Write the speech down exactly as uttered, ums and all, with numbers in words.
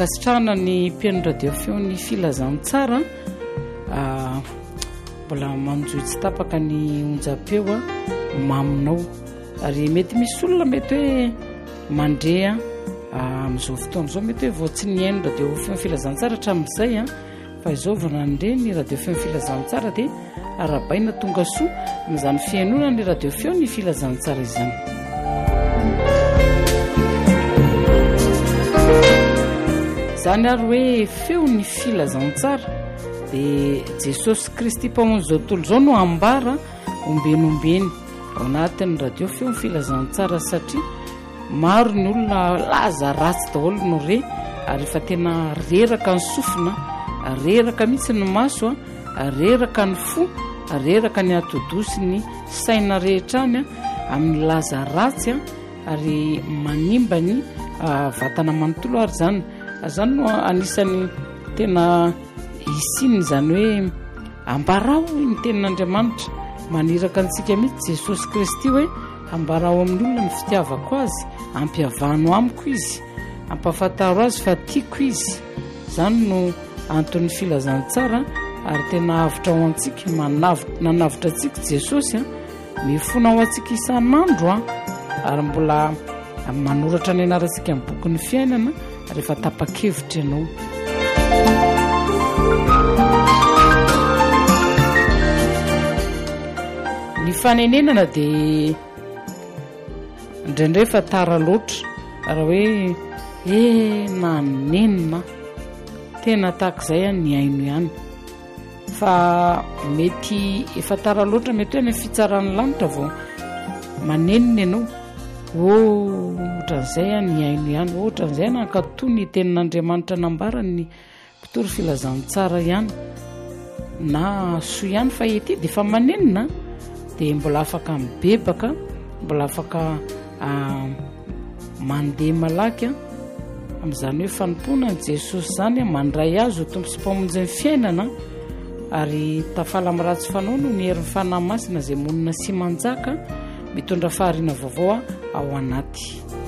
ankasitrahana ny mpiaino radio feo ny filazantsara mbola manjoy tsy tapaka ny onjam-peo maminao ary mety misy olona mety hoe mandrea amin'izao fotoana izao mety hoe vao tsy niaino radio feo filazantsara hatramin'izay a fa izao vao nandre ny radio feo filazantsara dia arabaina tonga soa amin'izany fiainona ny radio feo ny filazantsara izany. Zany ary hoe feo ny filazantsara dia Jesosy Kristy mpamonjy izao tontolo izao no ambara ombenombeny ao anatin'ny radio feo ny filazantsara satria maro ny olona laza ratsy daholo no re ary efa tena reraka ny sofina, reraka mihitsy ny maso a, reraka ny fo, reraka ny atodosy ny saina rehetra any amin'ny laza ratsy a, ary manimba ny vatana manontolo ary zany zany no anisan'ny tena isiny zany hoe ambarao ny tenin'Andriamanitra maniraka antsika mihitsy Jesosy Kristy hoe ambarao amin'ny olona ny fitiavako azy, ampiavano amiko izy, ampafantaro azy fa tiako izy. Zany no antony filazantsara ary tena avitra ho antsika nanavitra antsika Jesosy a mifona ho antsika isan'andro a ary mbola manoratra ny anarantsika amin'ny boky ny fiainana rehefa tapa-kevitra ianao. Ny fanenenana dia indraindray fa tara loatra raha hoe e nanenina tena tahak'izay ny aino ihany fa mety efa tara loatra mety hoe ny fitsaran'ny lanitra vao manenina ianao ohatran'izay ny aino ihany ohatran'izay nankatoa ny tenin'Andriamanitra nambara ny mpitory filazantsara ihany na soa ihany fa ety dia efa manenina dia mbola afaka mibebaka, mbola afaka mandeha malaky amin'izany hoe fanompona ny Jesosy zany mandray azy ho tompo sy mpamonjy ny fiainana ary tafala amin'ny ratsy fanao no ny herin'ny fanahy masina izay monina sy manjaka mitondra fahariana vaovao ao anaty.